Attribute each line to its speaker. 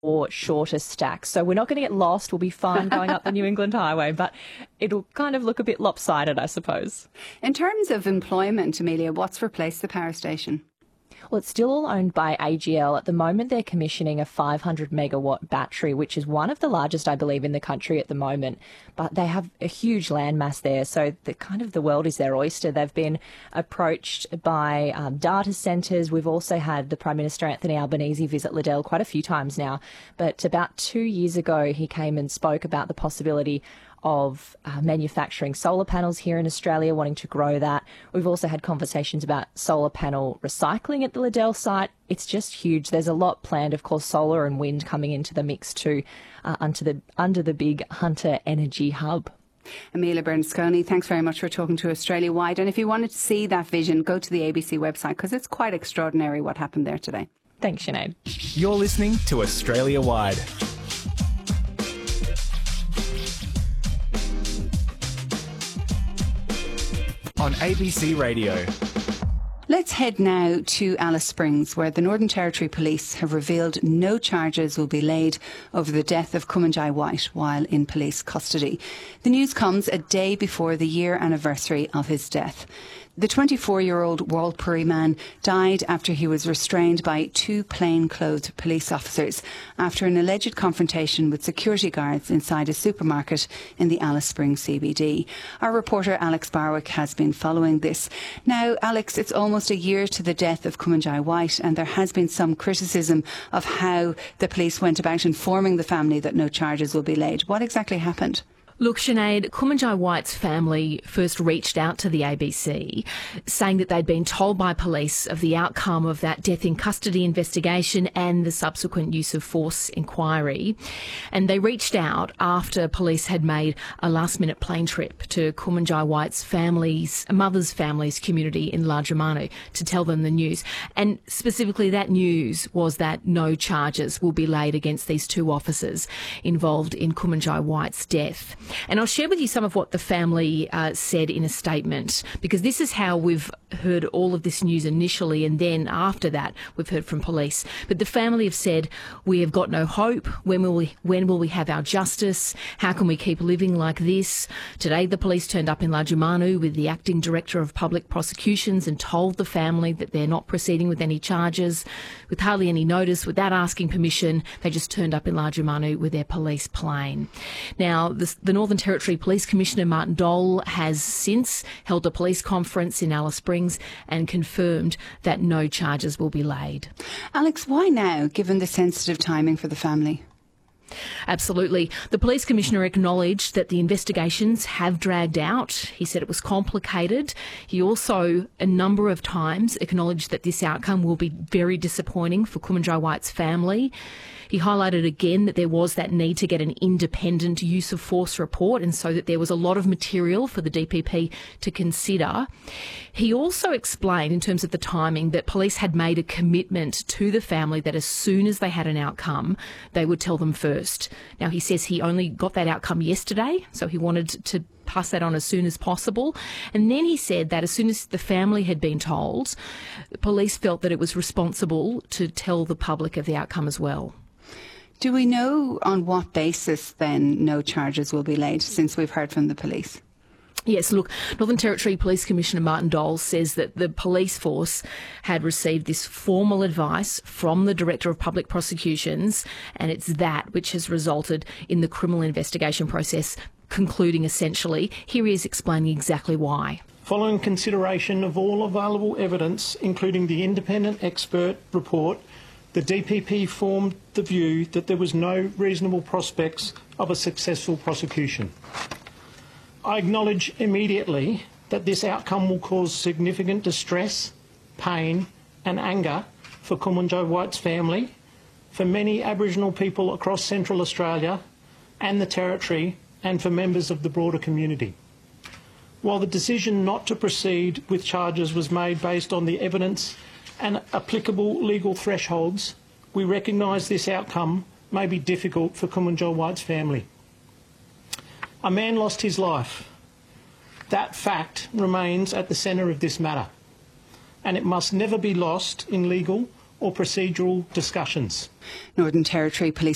Speaker 1: shorter stacks. So we're not going to get lost. We'll be fine going up the New England Highway, but it'll kind of look a bit lopsided, I suppose.
Speaker 2: In terms of employment, Amelia, what's replaced the power station?
Speaker 1: Well, it's still all owned by AGL. At the moment, they're commissioning a 500 megawatt battery, which is one of the largest, I believe, in the country at the moment. But they have a huge landmass there, so the world is their oyster. They've been approached by data centres. We've also had the Prime Minister, Anthony Albanese, visit Liddell quite a few times now. But about 2 years ago, he came and spoke about the possibility of manufacturing solar panels here in Australia, wanting to grow that. We've also had conversations about solar panel recycling at the Liddell site. It's just huge. There's a lot planned, of course, solar and wind coming into the mix too, under the big Hunter Energy Hub.
Speaker 2: Amelia Bernasconi, thanks very much for talking to Australia Wide. And if you wanted to see that vision, go to the ABC website, because it's quite extraordinary what happened there today.
Speaker 1: Thanks, Sinead.
Speaker 3: You're listening to Australia Wide. On ABC Radio.
Speaker 2: Let's head now to Alice Springs, where the Northern Territory Police have revealed no charges will be laid over the death of Kumanjai White while in police custody. The news comes a day before the year anniversary of his death. The 24-year-old Walpurgee man died after he was restrained by two plain-clothed police officers after an alleged confrontation with security guards inside a supermarket in the Alice Springs CBD. Our reporter Alex Barwick has been following this. Now, Alex, it's almost a year to the death of Kumanjai White, and there has been some criticism of how the police went about informing the family that no charges will be laid. What exactly happened?
Speaker 4: Look, Sinead, Kumanjai White's family first reached out to the ABC, saying that they'd been told by police of the outcome of that death in custody investigation and the subsequent use of force inquiry. And they reached out after police had made a last-minute plane trip to Kumanjai White's mother's family's community in Lajamanu to tell them the news. And specifically that news was that no charges will be laid against these two officers involved in Kumanjai White's death. And I'll share with you some of what the family said in a statement, because this is how we've heard all of this news initially, and then after that we've heard from police. But the family have said, we have got no hope. When will we have our justice? How can we keep living like this? Today the police turned up in Lajamanu with the acting director of public prosecutions and told the family that they're not proceeding with any charges. With hardly any notice, without asking permission, they just turned up in Lajamanu with their police plane. Now, the Northern Territory Police Commissioner Martin Dole has since held a police conference in Alice Springs and confirmed that no charges will be laid.
Speaker 2: Alex, why now, given the sensitive timing for the family?
Speaker 4: Absolutely. The Police Commissioner acknowledged that the investigations have dragged out. He said it was complicated. He also, a number of times, acknowledged that this outcome will be very disappointing for Kumanjai White's family. He highlighted again that there was that need to get an independent use of force report, and so that there was a lot of material for the DPP to consider. He also explained, in terms of the timing, that police had made a commitment to the family that as soon as they had an outcome, they would tell them first. Now, he says he only got that outcome yesterday, so he wanted to pass that on as soon as possible. And then he said that as soon as the family had been told, the police felt that it was responsible to tell the public of the outcome as well.
Speaker 2: Do we know on what basis then no charges will be laid, since we've heard from the police?
Speaker 4: Yes, look, Northern Territory Police Commissioner Martin Dole says that the police force had received this formal advice from the Director of Public Prosecutions, and it's that which has resulted in the criminal investigation process concluding essentially. Here he is explaining exactly why.
Speaker 5: Following consideration of all available evidence, including the independent expert report, the DPP formed the view that there was no reasonable prospects of a successful prosecution. I acknowledge immediately that this outcome will cause significant distress, pain and anger for Kumanjai White's family, for many Aboriginal people across Central Australia and the Territory, and for members of the broader community. While the decision not to proceed with charges was made based on the evidence and applicable legal thresholds, we recognise this outcome may be difficult for Kumanjai White's family. A man lost his life. That fact remains at the centre of this matter, and it must never be lost in legal or procedural discussions.
Speaker 2: Northern Territory Police